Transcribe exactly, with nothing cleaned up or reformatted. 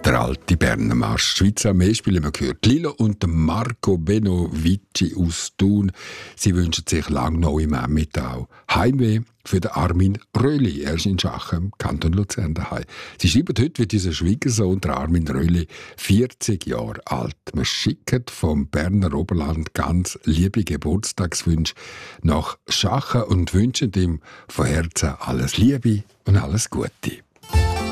Der alte Berner Marsch. Die Schweizer Armee spielen wir gehört. Lilo und Marco Benovici aus Thun. Sie wünschen sich lang noch im Emmental Heimweh für den Armin Röli. Er ist in Schach im Kanton Luzern daheim. Sie schreiben heute, wie dieser Schwiegersohn, der Armin Röli, vierzig Jahre alt. Wir schicken vom Berner Oberland ganz liebe Geburtstagswünsche nach Schachen und wünschen ihm von Herzen alles Liebe und alles Gute.